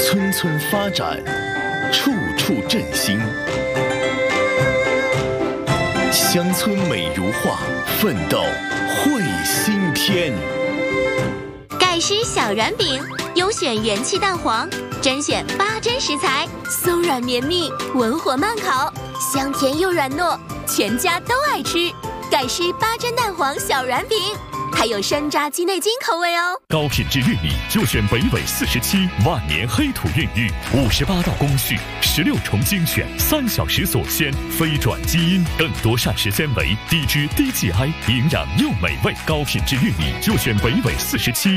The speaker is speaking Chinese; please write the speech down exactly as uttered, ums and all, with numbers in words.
村村发展，处处振兴。乡村美如画，奋斗绘新篇。 盖师小软饼，优选元气蛋黄，甄选八珍食材，松软绵密，文火慢烤，香甜又软糯，全家都爱吃。盖师八珍蛋黄小软饼，还有山楂鸡内金口味哦。 高品质玉米就选北纬四十七万年黑土孕育，五十八道工序，十六重精选，三小时锁鲜，非转基因，更多膳食纤维，低脂低 G I， 营养又美味。高品质玉米就选北纬四十七